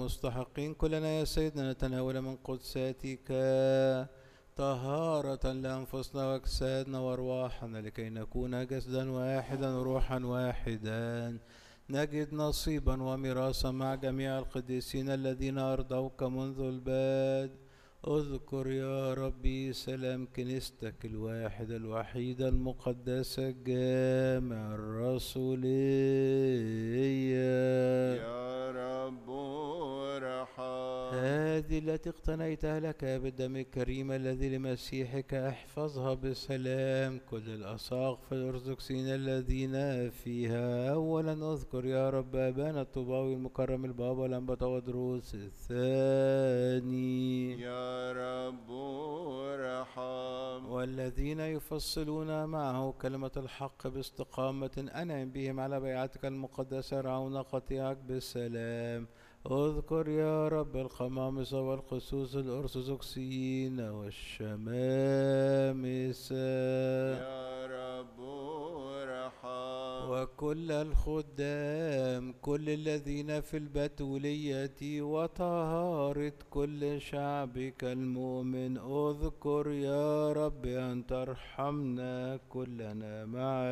مستحقين كلنا يا سيدنا نتناول من قدساتك طهارة لأنفسنا وأجسادنا وأرواحنا لكي نكون جسدا واحدا روحا واحدا، نجد نصيبا وميراثا مع جميع القديسين الذين أرضوك منذ البدء. اذكر يا ربي سلام كنيستك الواحدة الوحيدة المقدسة الجامع الرسولية يا رب ارحم. هذه التي اقتنيتها لك بالدم الكريم الذي لمسيحك احفظها بسلام كل الأساقفة الأرثوذكسيين الذين فيها. أولا اذكر يا رب أبانا الطوباوي المكرم البابا الأنبا تودروس الثاني يا رب ارحم. والذين يفصلون معه كلمة الحق باستقامة أنعم بهم على بيعتك المقدسة يرعون قطيعك بالسلام. اذكر يا رب القمامسة والقسوس الأرثوذكسيين والشمامسة يا رب ارحم. وكل الخدام كل الذين في البتولية وطهارة كل شعبك المؤمن. اذكر يا رب أن ترحمنا كلنا معا